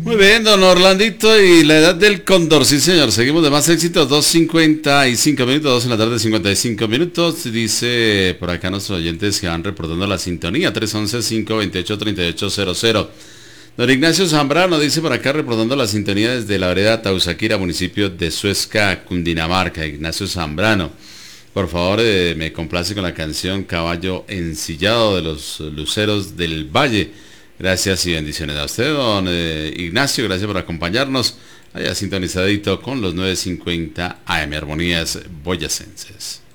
Muy bien, don Orlandito, y la edad del cóndor, sí señor, seguimos de más éxitos, 2:55 minutos, 2 en la tarde, 55 minutos, dice por acá nuestros oyentes que van reportando la sintonía, 311-528-3800. Don Ignacio Zambrano dice por acá reportando la sintonía desde la vereda Tausaquira, municipio de Suezca, Cundinamarca. Ignacio Zambrano, por favor, me complace con la canción Caballo Ensillado de los Luceros del Valle. Gracias y bendiciones a usted, don Ignacio, gracias por acompañarnos. Haya sintonizadito con los 9:50 AM Armonías Boyacenses.